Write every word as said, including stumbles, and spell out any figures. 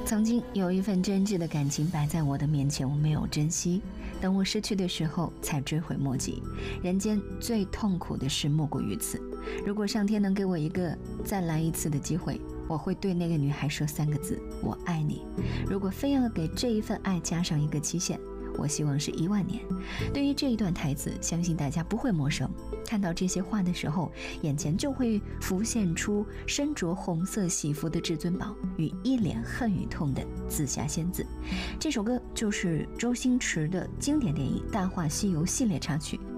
曾经有一份真挚的感情摆在我的面前，我没有珍惜，等我失去的时候才追悔莫及。人间最痛苦的事莫过于此。如果上天能给我一个再来一次的机会，我会对那个女孩说三个字：我爱你。如果非要给这一份爱加上一个期限，我希望是一万年。对于这一段台词，相信大家不会陌生。看到这些话的时候，眼前就会浮现出身着红色喜服的至尊宝与一脸恨与痛的紫霞仙子。这首歌就是周星驰的经典电影《大话西游》系列插曲，